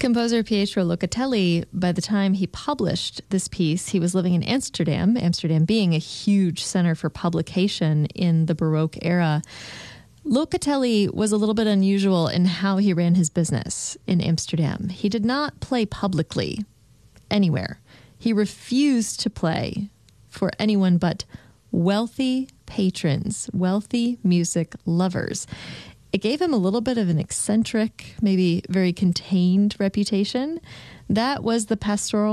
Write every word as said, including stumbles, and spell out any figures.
composer Pietro Locatelli, by the time he published this piece, he was living in Amsterdam, Amsterdam being a huge center for publication in the Baroque era. Locatelli was a little bit unusual in how he ran his business in Amsterdam. He did not play publicly anywhere. He refused to play for anyone but wealthy patrons, wealthy music lovers. It gave him a little bit of an eccentric, maybe very contained reputation. That was the pastoral